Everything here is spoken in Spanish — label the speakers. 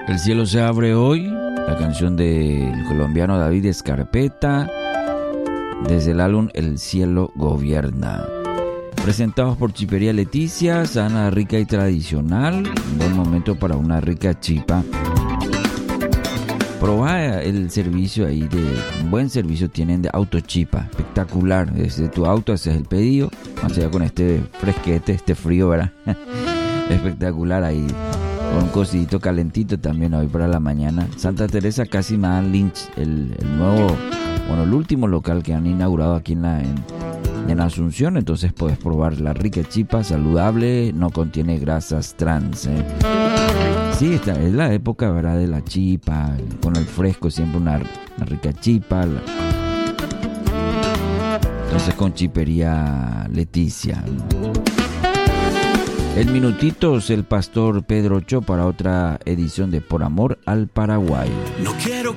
Speaker 1: El cielo se abre hoy, la canción del colombiano David Escarpeta, desde el álbum El cielo gobierna. Presentados por Chipería Leticia, sana, rica y tradicional. Un buen momento para una rica chipa. Probá el servicio ahí, un buen servicio tienen de autochipa, espectacular. Desde tu auto haces el pedido, más allá con este fresquete, este frío, ¿verdad? Espectacular ahí. Con un cocidito calentito también hoy para la mañana. Santa Teresa Casi Madame Lynch, el nuevo, bueno, el último local que han inaugurado aquí en Asunción. Entonces puedes probar la rica chipa, saludable, no contiene grasas trans. Sí, esta es la época, ¿verdad?, de la chipa, con el fresco, siempre una rica chipa. Entonces con Chipería Leticia. En minutitos el pastor Pedro Cho para otra edición de Por Amor al Paraguay.
Speaker 2: No quiero